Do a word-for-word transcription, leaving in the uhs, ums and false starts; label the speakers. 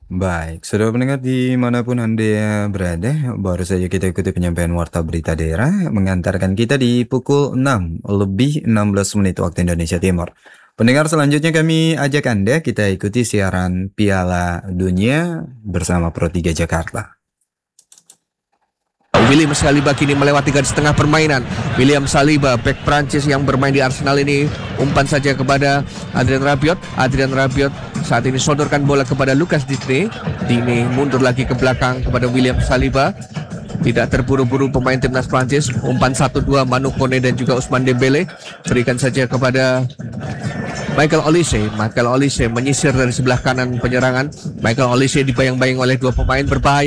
Speaker 1: Baik, saudara pendengar dimanapun Anda berada, baru saja kita ikuti penyampaian Warta Berita Daerah mengantarkan kita di pukul enam lebih enam belas menit waktu Indonesia Timur. Pendengar selanjutnya kami ajak Anda kita ikuti siaran Piala Dunia bersama Pro tiga Jakarta.
Speaker 2: William Saliba kini melewati garis tengah permainan. William Saliba, bek Prancis yang bermain di Arsenal ini, umpan saja kepada Adrien Rabiot. Adrien Rabiot saat ini sodorkan bola kepada Lucas Digne. Digne mundur lagi ke belakang kepada William Saliba. Tidak terburu-buru pemain timnas Prancis. Umpan satu dua Manu Kone dan juga Ousmane Dembele. Berikan saja kepada Michael Olise. Michael Olise menyisir dari sebelah kanan penyerangan. Michael Olise dibayang-bayang oleh dua pemain berbahaya.